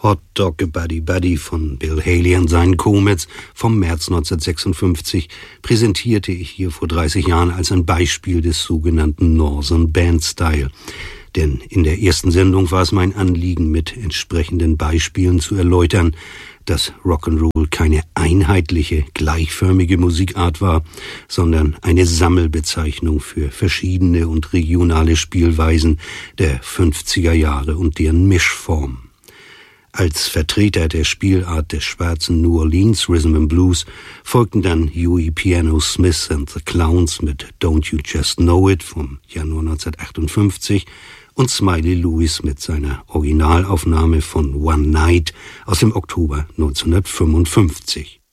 Hot Dog a Buddy Buddy von Bill Haley und seinen Comets vom März 1956 präsentierte ich hier vor 30 Jahren als ein Beispiel des sogenannten Northern Band Style. Denn in der ersten Sendung war es mein Anliegen, mit entsprechenden Beispielen zu erläutern, dass Rock'n'Roll keine einheitliche, gleichförmige Musikart war, sondern eine Sammelbezeichnung für verschiedene und regionale Spielweisen der 50er Jahre und deren Mischform. Als Vertreter der Spielart des schwarzen New Orleans Rhythm and Blues folgten dann Huey Piano Smith and the Clowns mit Don't You Just Know It vom Januar 1958 und Smiley Lewis mit seiner Originalaufnahme von One Night aus dem Oktober 1955.